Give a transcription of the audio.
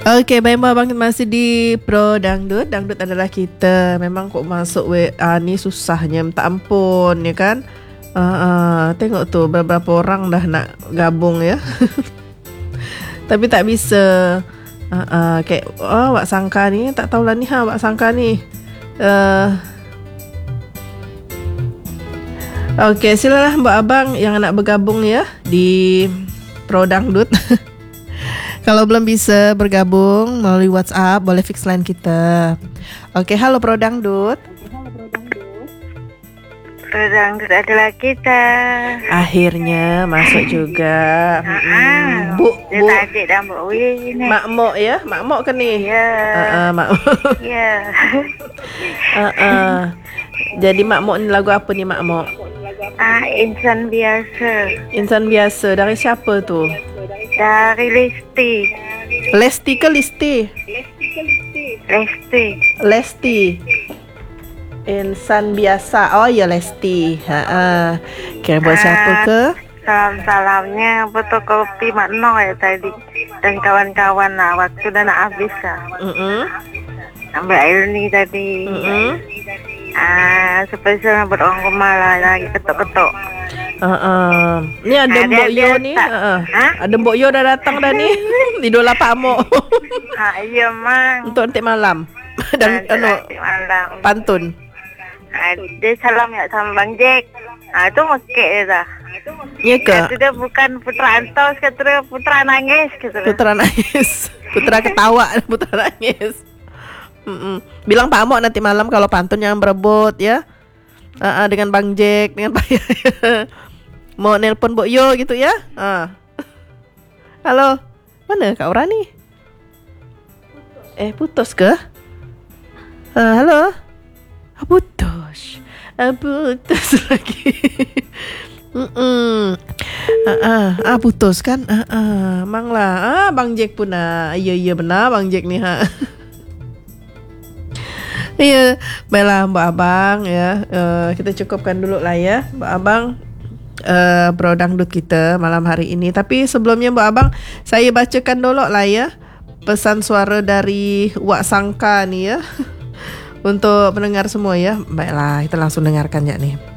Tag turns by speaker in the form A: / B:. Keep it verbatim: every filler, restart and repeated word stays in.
A: Okey, baik Abang, kita masih di Pro Dangdut. Dangdut adalah kita. Memang kok masuk W A ni susahnya minta ampun, ya kan? Uh, uh, tengok tu beberapa orang dah nak gabung ya. Tapi tak bisa. Uh, uh, kayak oh, Wak Sangka ni tak tahulah ni ha Wak Sangka ni. Uh, Okey, silalah Mbak Abang yang nak bergabung ya di Pro Dangdut. Kalau belum bisa bergabung melalui WhatsApp, boleh fix line kita. Okey, halo Pro Dangdut.
B: Pro Dangdut adalah kita.
A: Akhirnya masuk juga.
B: Hmm.
A: Bu,
B: Dia
A: Bu.
B: tajuk dah Mbak Wi ni.
A: Mak Mok ya? Mak Mok ke ni?
B: Ya.
A: Uh, uh, Mak Mok.
B: Ya.
A: uh, uh. Jadi Mak Mok ni lagu apa ni Mak Mok?
B: Ah, insan biasa.
A: Insan biasa. Dari siapa tu?
B: Dari Lesti.
A: Lesti ke Listi?
B: Lesti.
A: Lesti. Insan biasa. Oh ya, Lesti. Ha ah. Kira buat siapa ke?
B: Salam-salamnya fotokopi Makno ya tadi. Dan kawan-kawan lah. Waktu dah nak habis lah.
A: Mm-mm.
B: Ambil air ni tadi.
A: Mm-mm.
B: Ah, spesial buat orang rumah lah. Lagi ketuk-ketuk.
A: Uh, uh. Ni ada
B: Ada-
A: Mbok Yo
B: ada
A: ni.
B: tak?
A: Uh, uh.
B: Ha?
A: Ada Mbok Yo dah datang dah ni. Idola Pak Mok.
B: Ha, iya mang.
A: Untuk nanti malam. Dan
B: Ah,
A: anu
B: nanti malam.
A: pantun.
B: Ah, dia salam ya sama Bang Jack. Ah, tu mekek dia dah.
A: Ya ke?
B: Kata dia bukan putra antos, kata dia putra nangis, kata dia.
A: Putra nangis. Putra ketawa, putra nangis. Mm-mm. Bilang Pak Mok nanti malam kalau pantun jangan berebut ya. Uh, uh, dengan Bang Jack, dengan Pak Yaya. Mau nelpon Mbok Yo gitu ya. Uh. Halo. Mana Kak Ora ni? Eh, putus ke? Uh, halo. Ah, putus. Ah, putus lagi. Mm-mm. Ah, ah, ah, putus kan? Ah, ah, mang lah. Ah, Bang Jack pun ah. Ya, ya benar Bang Jack ni ha. Ya, baiklah Mbak Abang ya. Uh, kita cukupkan dulu lah ya, Mbak Abang. Uh, Pro Dangdut kita malam hari ini. Tapi sebelumnya Mbak Abang, saya bacakan dulu lah ya pesan suara dari Wak Sangka ni ya. Untuk pendengar semua ya. Baiklah, kita langsung dengarkan ya nih.